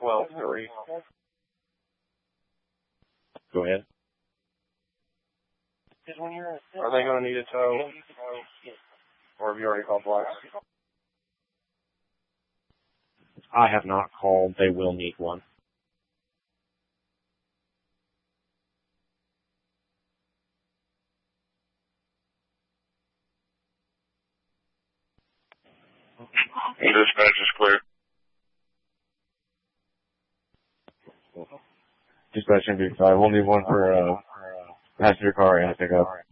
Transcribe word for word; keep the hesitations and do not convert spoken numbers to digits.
twelve three. Go ahead. Are they going to need a tow? Or have you already called Black? I have not called. They will need one. Dispatch is clear. Dispatch M B five. We'll need one for uh, passenger car and a pickup.